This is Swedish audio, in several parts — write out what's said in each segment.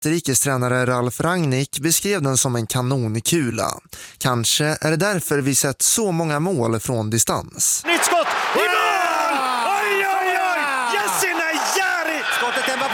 Österrikes tränare Ralf Rangnick beskrev den som en kanonkula. Kanske är det därför vi sett så många mål från distans. Nytt skott! I mål! Oj, oj, oj! Yassine Jari! Skottet Mbappé!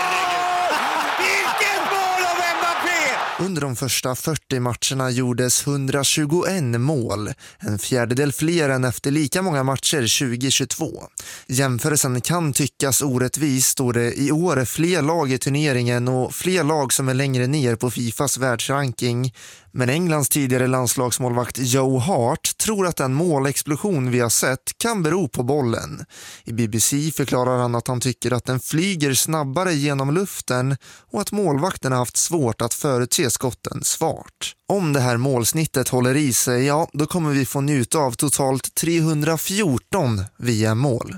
Vilket mål av Mbappé! Under de första 40 matcherna gjordes 121 mål, en fjärdedel fler än efter lika många matcher 2022. Jämförelsen kan tyckas orättvis då det i år är fler lag i turneringen och fler lag som är längre ner på Fifas världsranking. Men Englands tidigare landslagsmålvakt Joe Hart tror att den målexplosion vi har sett kan bero på bollen. I BBC förklarar han att han tycker att den flyger snabbare genom luften och att målvakterna haft svårt att förutse skottens fart. Om det här målsnittet håller i sig, ja, då kommer vi få njuta av totalt 314 VM-mål.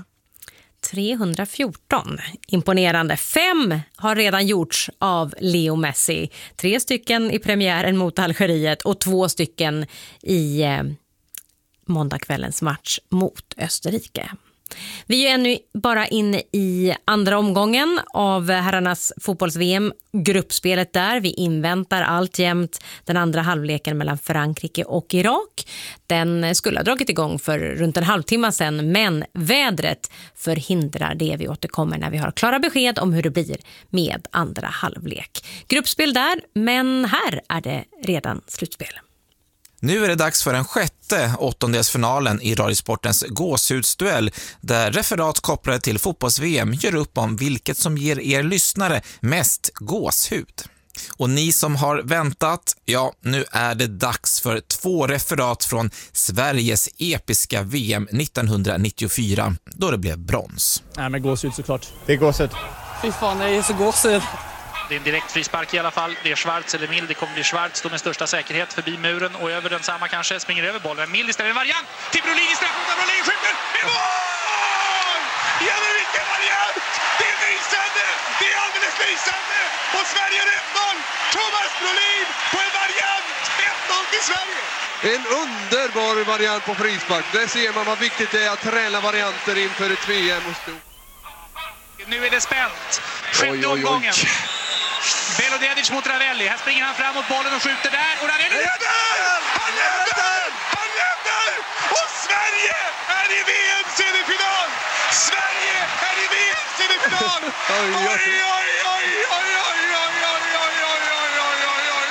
314. Imponerande. 5 har redan gjorts av Leo Messi. 3 stycken i premiären mot Algeriet och 2 stycken i måndagkvällens match mot Österrike. Vi är ännu bara inne i andra omgången av herrarnas fotbolls-VM, gruppspelet där. Vi inväntar alltjämt den andra halvleken mellan Frankrike och Irak. Den skulle ha dragit igång för runt en halvtimme sedan, men vädret förhindrar det. Vi återkommer när vi har klara besked om hur det blir med andra halvlek. Gruppspel där, men här är det redan slutspel. Nu är det dags för den 6:e åttondelsfinalen i Radiosportens gåshudsduell där referat kopplade till fotbolls-VM gör upp om vilket som ger er lyssnare mest gåshud. Och ni som har väntat, ja, nu är det dags för 2 referat från Sveriges episka VM 1994 då det blev brons. Nej, men gåshud såklart. Det är gåshud. Fy fan, det är så gåshud. Det är en direkt frispark i alla fall. Det är Schwarz eller Mild. Det kommer bli Schwarz då med största säkerhet förbi muren och över densamma kanske. Springer över bollen. Mild istället en variant till Brolin i straffområdet. Brolin skjuter. Det är mål! Ja, men vilken variant! Det är lysande! Det är alldeles lysande! Och Sverige är 1-0! Thomas Brolin på en variant! 1-0 till Sverige! En underbar variant på frispark. Där ser man vad viktigt det är att träna varianter inför ett VM. Nu är det spänt. 6:e omgången. Belodedic mot Ravelli. Här springer han fram mot bollen och skjuter där. Och Ravelli leder! Han leder! Han leder! Och Sverige är i VM-semifinal! Sverige är i VM-semifinal! Oj, oj, oj, oj, oj, oj, oj, oj, oj, oj, oj, oj, oj.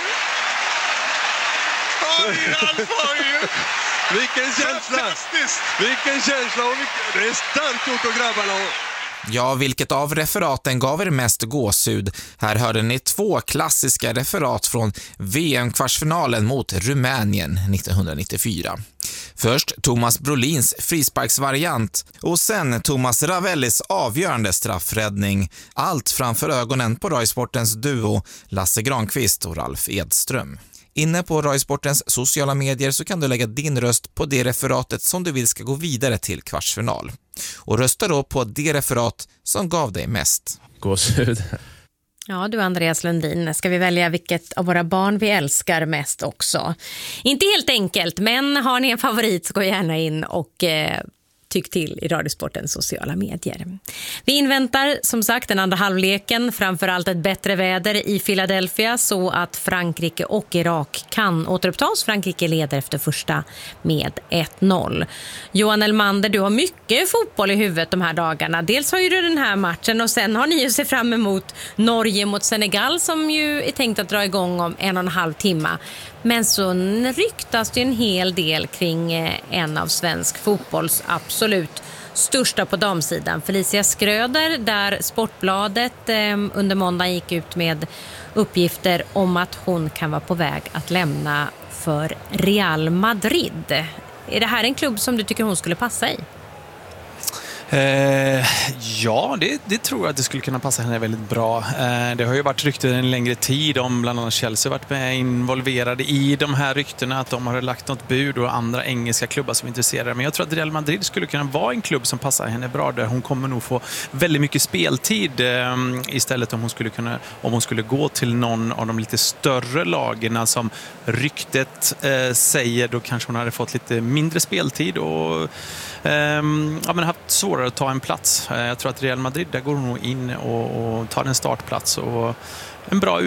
Oj, Ralf, oj. Vilken känsla! Vilken känsla! Det är starkt gjort av grabbarna. Ja, vilket av referaten gav er mest gåshud? Här hörde ni 2 klassiska referat från VM-kvartsfinalen mot Rumänien 1994. Först Thomas Brolins frisparksvariant och sen Thomas Ravellis avgörande straffräddning. Allt framför ögonen på Radiosportens duo Lasse Granqvist och Ralf Edström. Inne på Radiosportens sociala medier så kan du lägga din röst på det referatet som du vill ska gå vidare till kvartsfinal. Och rösta då på det referat som gav dig mest Gåshud. Ja, du Andreas Lundin, ska vi välja vilket av våra barn vi älskar mest också? Inte helt enkelt, men har ni en favorit så gå gärna in och tyck till i Radiosportens sociala medier. Vi inväntar som sagt den andra halvleken, framförallt ett bättre väder i Philadelphia så att Frankrike och Irak kan återupptas. Frankrike leder efter första med 1-0. Johan Elmander, du har mycket fotboll i huvudet de här dagarna. Dels har ju du den här matchen och sen har ni ju sett fram emot Norge mot Senegal som ju är tänkt att dra igång om 1,5 timme. Men så ryktas det en hel del kring en av svensk fotbolls absolut största på damsidan, Felicia Skröder, där Sportbladet under måndag gick ut med uppgifter om att hon kan vara på väg att lämna för Real Madrid. Är det här en klubb som du tycker hon skulle passa i? Ja, det tror jag att det skulle kunna passa henne väldigt bra. Det har ju varit rykten en längre tid om bland annat Chelsea varit med involverade i de här ryktena, att de har lagt något bud och andra engelska klubbar som är intresserade. Men jag tror att Real Madrid skulle kunna vara en klubb som passar henne bra, där hon kommer nog få väldigt mycket speltid istället om hon skulle gå till någon av de lite större lagen som ryktet säger, då kanske hon hade fått lite mindre speltid och men haft svårare att ta en plats. Jag tror att Real Madrid, där går hon nog in och tar en startplats och en bra